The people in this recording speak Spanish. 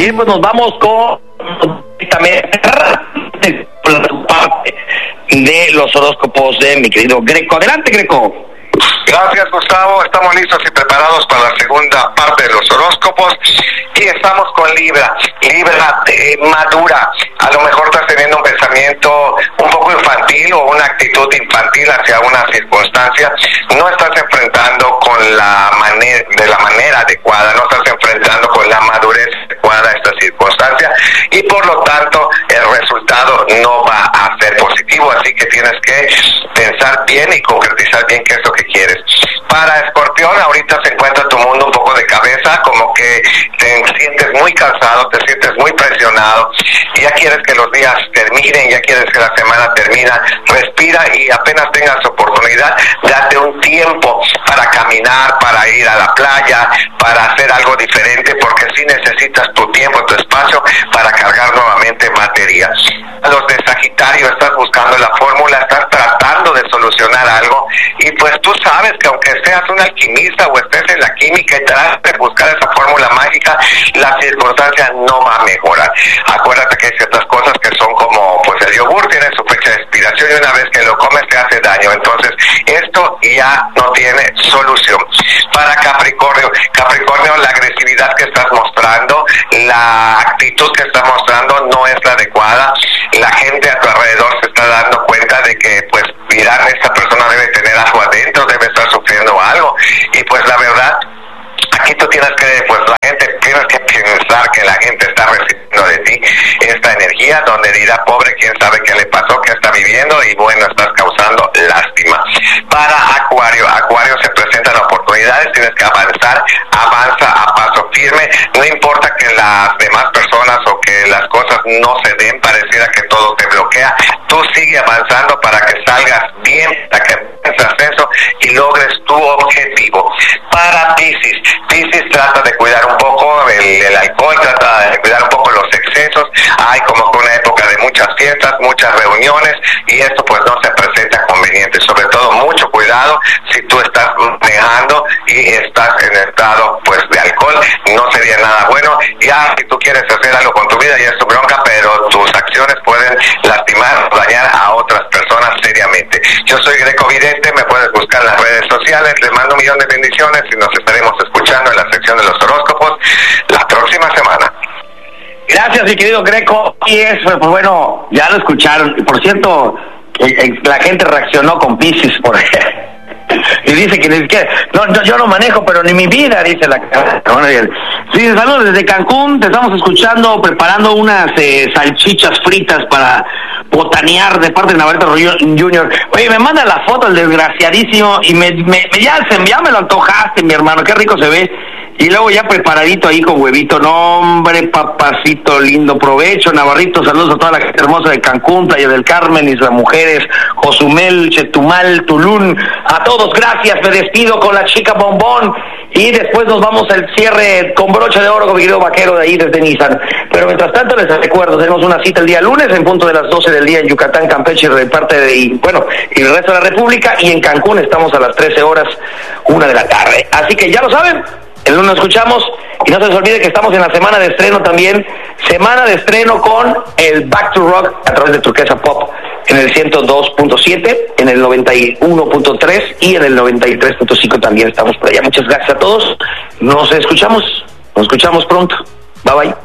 Y pues nos vamos con parte de los horóscopos de mi querido Greco. Adelante, Greco. Gracias, Gustavo. Estamos listos y preparados para la segunda parte de los horóscopos y estamos con Libra. Libra madura. A lo mejor estás teniendo un pensamiento un poco infantil o una actitud infantil hacia una circunstancia. No estás enfrentando con la manera adecuada, no estás enfrentando con la madurez adecuada a esta circunstancia y por lo tanto el resultado no va a ser positivo. Así que tienes que pensar bien y concretizar bien qué es lo que quieres. Para Escorpión, ahorita se encuentra tu mundo un poco de cabeza, como que te sientes muy cansado, te sientes muy presionado, ya quieres que los días terminen, ya quieres que la semana termine. Respira y apenas tengas oportunidad, date un tiempo para caminar, para ir a la playa, para hacer algo diferente, porque sí necesitas tu tiempo, tu espacio para cargar nuevamente batería. Los de Sagitario, estás buscando la fórmula, estás tratando de solucionar algo y pues tú sabes que aunque seas un alquimista o estés en la química y trates de buscar esa fórmula mágica, la circunstancia no va a mejorar. Acuérdate que hay ciertas cosas que son como pues el yogur tiene su fecha de expiración y una vez que lo comes te hace daño, entonces esto ya no tiene solución. Para Capricornio, la agresividad que estás mostrando, la actitud que estás mostrando no es la adecuada. La gente a tu alrededor se está dando cuenta de que pues mirar, esta persona debe tener algo adentro, debe estar sufriendo algo y pues la verdad aquí tú tienes que, pues la gente, tienes que pensar que la gente está recibiendo de ti esta energía donde dirá, pobre, quién sabe qué le pasó, qué está viviendo y bueno, estás causando lástima. Para Acuario se presentan oportunidades, tienes que avanza a paso firme, no importa que las demás personas o que las cosas no se den, pareciera que todo te bloquea, tú sigue avanzando para que salgas bien, para que piensas eso y logres tu objetivo. Para Piscis trata de cuidar un poco el alcohol, trata de cuidar un poco los excesos, hay como que una época de muchas fiestas, muchas reuniones y esto pues no se presenta conveniente, sobre todo mucho cuidado si tú estás manejando y estás en estado pues de alcohol, no sería nada bueno. Ya si tú quieres hacer algo con tu vida ya es tu bronca, pero tus acciones pueden lastimar o dañar a otras personas seriamente. Yo soy Greco Vidente, me puedes buscar en las redes sociales, les mando un millón de bendiciones y nos estaremos escuchando en la sección de los horóscopos la próxima semana. Gracias, mi querido Greco. Y eso, pues bueno, ya lo escucharon. Por cierto, la gente reaccionó con Piscis por y dice que no, yo no manejo, pero ni mi vida, dice la bueno, sí, saludos desde Cancún, te estamos escuchando, preparando unas salchichas fritas para botanear de parte de Navarrete Junior. Oye, me manda la foto el desgraciadísimo y ya me lo antojaste, mi hermano, qué rico se ve. Y luego ya preparadito ahí con huevito. No, hombre, papacito lindo, provecho, Navarrito. Saludos a toda la gente hermosa de Cancún, Playa del Carmen, Isla Mujeres, Cozumel, Chetumal, Tulum. A todos, gracias. Me despido con la chica Bombón. Y después nos vamos al cierre con broche de oro con mi querido vaquero de ahí desde Nissan. Pero mientras tanto les recuerdo, tenemos una cita el día lunes en punto de las 12 del día en Yucatán, Campeche, y el resto de la República. Y en Cancún estamos a las 13 horas, 1 de la tarde. Así que ya lo saben. El lunes nos escuchamos y no se les olvide que estamos en la semana de estreno también, semana de estreno con el Back to Rock a través de Turquesa Pop en el 102.7, en el 91.3 y en el 93.5 también estamos por allá. Muchas gracias a todos, nos escuchamos pronto, bye bye.